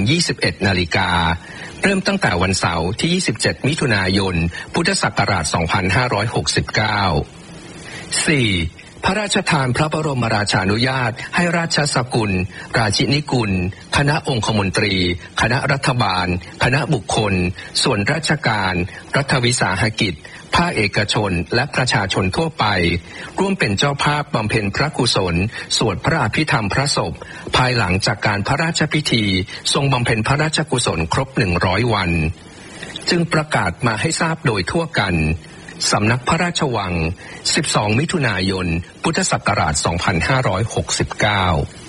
21 นาฬิกาเริ่มตั้งแต่วันเสาร์ที่ 27 มิถุนายน พุทธศักราช 2569 4. พระราชทานพระบรมราชานุญาตให้ราชสกุล ราชินีกุล คณะองคมนตรี คณะรัฐบาล คณะบุคคล ส่วนราชการ รัฐวิสาหกิจ ภาคเอกชน และประชาชนทั่วไปร่วมเป็นเจ้าภาพบำเพ็ญพระกุศลสวดพระอภิธรรมพระศพภายหลังจากการพระราชพิธีทรงบำเพ็ญพระราชกุศลครบ100 วันจึงประกาศมาให้ทราบโดยทั่วกันสำนักพระราชวัง 12 มิถุนายน พุทธศักราช 2569